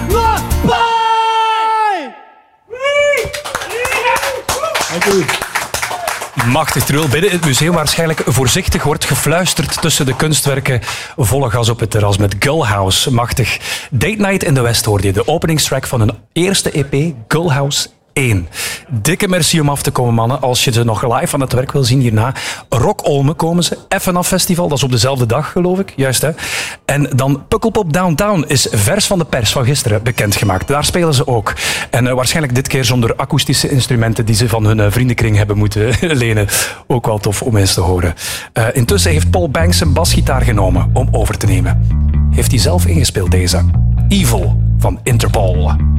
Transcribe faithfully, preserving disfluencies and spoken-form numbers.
Dank u. Machtig, terwijl binnen het museum waarschijnlijk voorzichtig wordt gefluisterd tussen de kunstwerken. Volle gas op het terras met Gullhouse. Machtig. Date Night in the West hoorde je, de openingstrack van hun eerste E P, Gullhouse één. Dikke merci om af te komen, mannen. Als je ze nog live aan het werk wil zien hierna. Rock Olme komen ze. F N A Festival, dat is op dezelfde dag, geloof ik. Juist, hè? En dan Pukkelpop Downtown is vers van de pers van gisteren bekendgemaakt. Daar spelen ze ook. En uh, waarschijnlijk dit keer zonder akoestische instrumenten die ze van hun uh, vriendenkring hebben moeten lenen. Ook wel tof om eens te horen. Uh, intussen heeft Paul Banks zijn basgitaar genomen om over te nemen. Heeft hij zelf ingespeeld, deze. Evil van Interpol.